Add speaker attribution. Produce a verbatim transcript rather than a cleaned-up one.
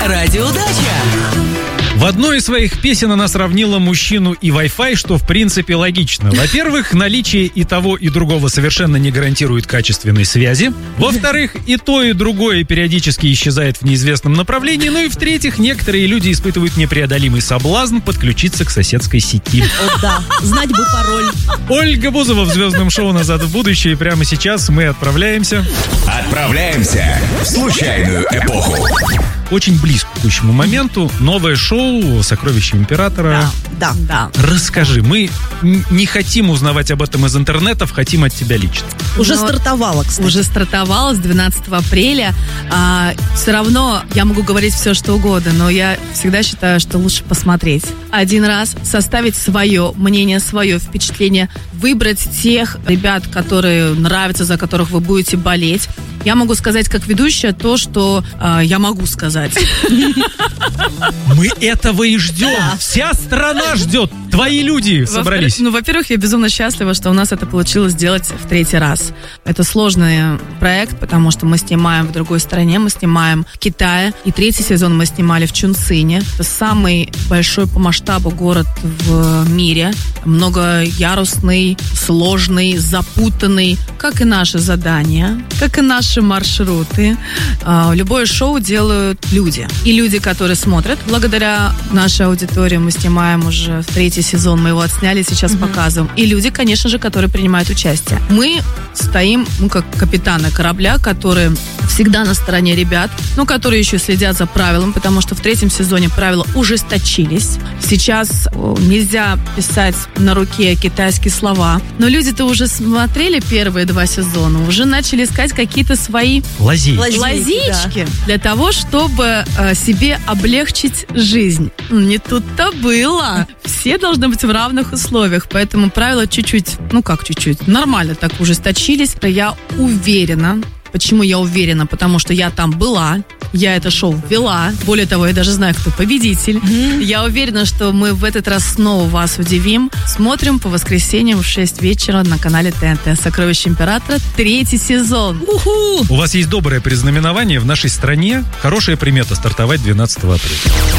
Speaker 1: Радиодача.
Speaker 2: В одной из своих песен она сравнила мужчину и Wi-Fi, что в принципе логично. Во-первых, наличие и того, и другого совершенно не гарантирует качественной связи. Во-вторых, и то, и другое периодически исчезает в неизвестном направлении. Ну и в-третьих, некоторые люди испытывают непреодолимый соблазн подключиться к соседской сети.
Speaker 3: О, да, знать бы пароль.
Speaker 2: Ольга Бузова в звездном шоу «Назад в будущее». И прямо сейчас мы отправляемся...
Speaker 4: Отправляемся в случайную эпоху.
Speaker 2: Очень близко к текущему моменту. Новое шоу «Сокровища императора».
Speaker 3: Да, да.
Speaker 2: Расскажи, мы не хотим узнавать об этом из интернетов, хотим от тебя лично.
Speaker 3: Уже
Speaker 5: Но
Speaker 3: стартовало, кстати.
Speaker 5: Уже стартовало с двенадцатого апреля. А, все равно я могу говорить все, что угодно, но я всегда считаю, что лучше посмотреть. Один раз составить свое мнение, свое впечатление, выбрать тех ребят, которые нравятся, за которых вы будете болеть. Я могу сказать, как ведущая, то, что э, я могу сказать.
Speaker 2: Мы этого и ждем. Вся страна ждет. Твои люди собрались.
Speaker 5: Ну, во-первых, я безумно счастлива, что у нас это получилось сделать в третий раз. Это сложный проект, потому что мы снимаем в другой стране, мы снимаем в Китае. И третий сезон мы снимали в Чунцине. Это самый большой по масштабу город в мире. Многоярусный, сложный, запутанный, как и наши задания, как и наши маршруты. Любое шоу делают люди. И люди, которые смотрят. Благодаря нашей аудитории мы снимаем уже в третий сезон, мы его отсняли, сейчас mm-hmm. показываем. И люди, конечно же, которые принимают участие. Мы стоим, ну, как капитаны корабля, которые всегда на стороне ребят, но которые еще следят за правилами, потому что в третьем сезоне правила ужесточились. Сейчас нельзя писать на руке китайские слова. Но люди-то уже смотрели первые два сезона, уже начали искать какие-то свои
Speaker 2: Лазейки.
Speaker 5: лазейки да. для того, чтобы э, себе облегчить жизнь. Не тут-то было. Все должны быть в равных условиях, поэтому правила чуть-чуть, ну как чуть-чуть, нормально так ужесточились. Я уверена. Почему я уверена? Потому что я там была, я это шоу вела. Более того, я даже знаю, кто победитель. Mm-hmm. Я уверена, что мы в этот раз снова вас удивим. Смотрим по воскресеньям в шесть вечера на канале ТНТ. «Сокровища императора», третий сезон.
Speaker 2: У-ху! У вас есть доброе предзнаменование в нашей стране. Хорошая примета стартовать двенадцатого апреля.